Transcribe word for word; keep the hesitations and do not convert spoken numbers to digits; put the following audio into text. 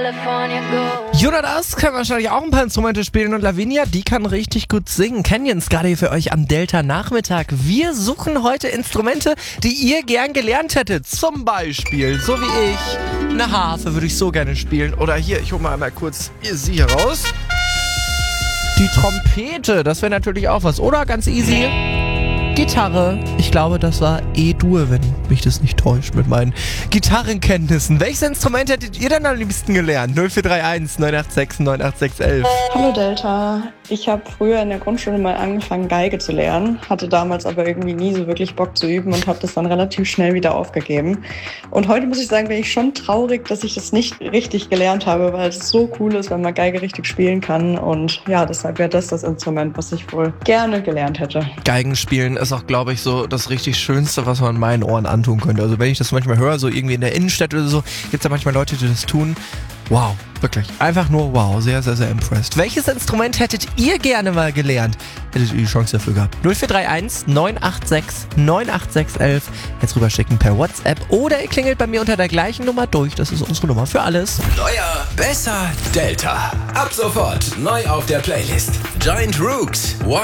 Jonas kann wahrscheinlich auch ein paar Instrumente spielen und Lavinia, die kann richtig gut singen. Canyons gerade hier für euch am Delta-Nachmittag. Wir suchen heute Instrumente, die ihr gern gelernt hättet. Zum Beispiel, so wie ich, eine Harfe würde ich so gerne spielen. Oder hier, ich hole mal einmal kurz sie hier raus. Die Trompete, das wäre natürlich auch was. Oder ganz easy, Gitarre. Ich glaube, das war E-Dur, wenn mich das nicht täuscht mit meinen Gitarrenkenntnissen. Welches Instrument hättet ihr denn am liebsten gelernt? null vier drei eins neun acht sechs neun acht sechs eins. Hallo Delta, ich habe früher in der Grundschule mal angefangen Geige zu lernen, hatte damals aber irgendwie nie so wirklich Bock zu üben und habe das dann relativ schnell wieder aufgegeben. Und heute muss ich sagen, bin ich schon traurig, dass ich das nicht richtig gelernt habe, weil es so cool ist, wenn man Geige richtig spielen kann. Und ja, deshalb wäre das das Instrument, was ich wohl gerne gelernt hätte. Geigen spielen ist auch, glaube ich, so das richtig Schönste, was man meinen Ohren antun könnte. Also wenn ich das manchmal höre, so irgendwie in der Innenstadt oder so, gibt es da manchmal Leute, die das tun. Wow, wirklich. Einfach nur wow. Sehr, sehr, sehr impressed. Welches Instrument hättet ihr gerne mal gelernt? Hättet ihr die Chance dafür gehabt? null vier drei eins neun acht sechs neun acht sechs eins. Jetzt rüberschicken per WhatsApp oder ihr klingelt bei mir unter der gleichen Nummer durch. Das ist unsere Nummer für alles. Neuer, besser, Delta. Ab sofort neu auf der Playlist. Giant Rooks.